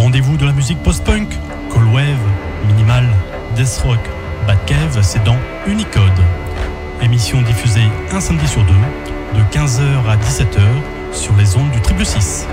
rendez-vous de la musique post-punk, cold wave, minimal, death rock, bad cave, c'est dans Unicode. Émission diffusée un samedi sur deux, de 15h à 17h, sur les ondes du 666.